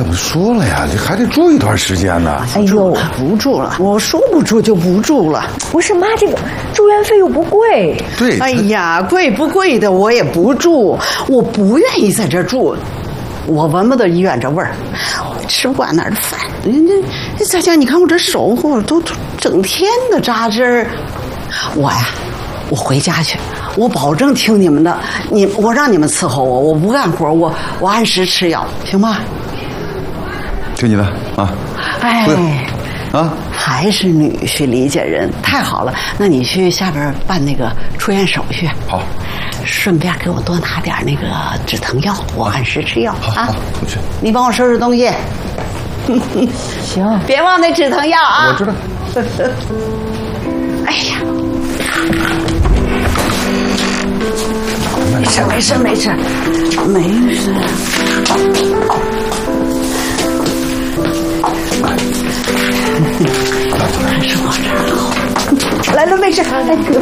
可不说了呀，这还得住一段时间呢。 哎呦，不住了，我说不住就不住了。 不是妈，这个住院费又不贵。 对， 哎呀，贵不贵的我也不住，我不愿意在这住。我闻不得医院这味儿，我吃不惯那儿的饭。再加上你看我这手都整天的扎针儿，我回家去，我保证听你们的。我让你们伺候我，我不干活，我按时吃药，行吗？ 听你的啊。 哎， 啊， 还是女婿理解人，太好了。那你去下边办那个出院手续。 好。 顺便给我多拿点那个止疼药，我按时吃药啊。 好，我去。 你帮我收拾东西。 行， 别忘那止疼药啊。 我知道。 哎呀，没事。还是我这儿好。来了，没事。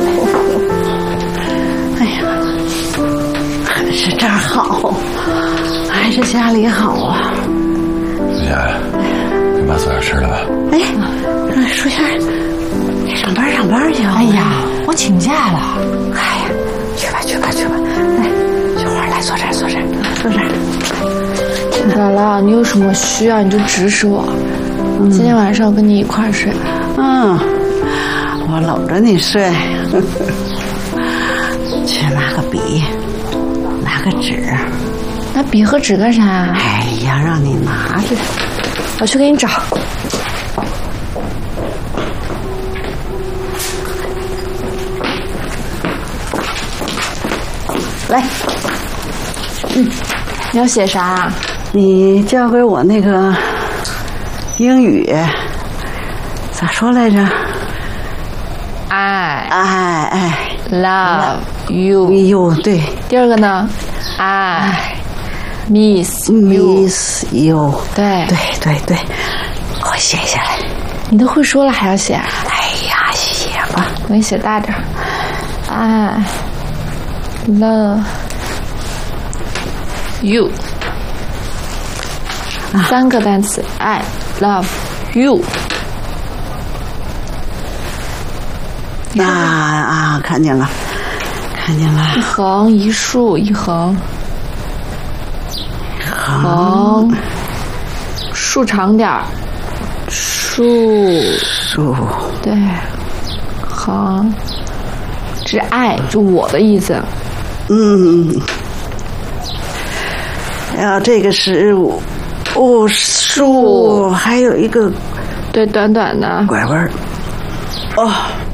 哎呀，还是这儿好，还是家里好啊。 苏霞，给妈做点吃的吧。 哎，淑霞，你上班去啊？ 哎呀，我请假了。 哎呀，去吧。来，雪花来坐这儿。 姥姥，你有什么需要你就指使我。今天晚上我跟你一块儿睡。 我搂着你睡。去拿个笔，拿个纸。 拿笔和纸干啥？ 哎呀，让你拿着。 我去给你找。 来， 你要写啥？ 你教给我那个英语咋说来着？I love you。 对。 第二个呢 ？I miss you。 对， 给我写下来。 你都会说了还要写？ 哎呀，写吧。 我给你写大点。I love you。3个单词 I love you。 看见了。 一横一竖一横，竖长点儿，竖对，横，这是爱，就我的意思。 这个是竖，还有一个对，短短的拐弯。